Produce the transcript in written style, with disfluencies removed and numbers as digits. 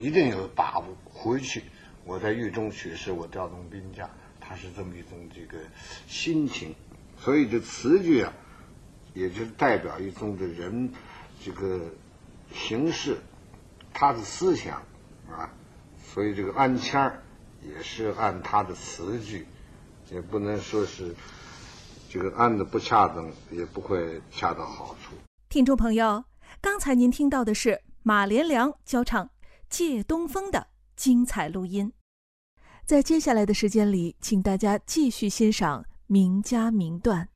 一定有把握。回去我在狱中去世，我调动兵甲，它是这么一种这个心情。所以这词句啊，也就是代表一种的人这个形式，他的思想啊。所以这个按腔儿也是按他的词句，也不能说是这个按的不恰当，也不会恰到好处。 听众朋友，刚才您听到的是马连良教唱《借东风》的精彩录音。在接下来的时间里，请大家继续欣赏名家名段。